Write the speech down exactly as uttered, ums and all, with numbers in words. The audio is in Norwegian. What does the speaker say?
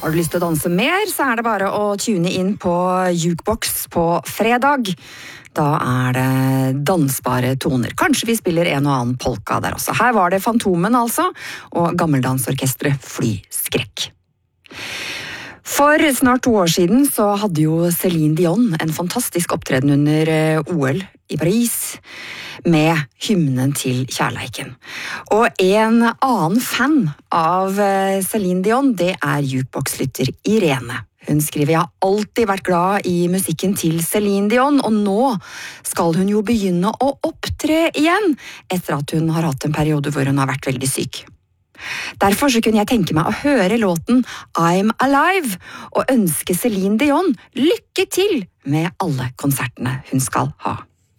Har du lyst til å danse mer, så er det bare å tune inn på Jukebox på fredag. Da er det dansbare toner. Kanskje vi spiller en og annen polka der også. Her var det Fantomen altså, og gammeldansorkestret Flyskrekk. For snart to år siden så hadde jo Céline Dion en fantastisk opptreden under O L i Paris med hymnen til kjærleiken. Og en annen fan av Céline Dion, det er Jukebox-lytter Irene. Hun skriver: jeg har alltid vært glad i musikken til Céline Dion, og nå skal hun jo begynne å opptre igjen, etter at hun har hatt en periode hvor hun har vært veldig syk. Derfor så kunne jeg tenke meg å høre låten I'm Alive, og ønske Céline Dion lykke til med alle konsertene hun skal ha.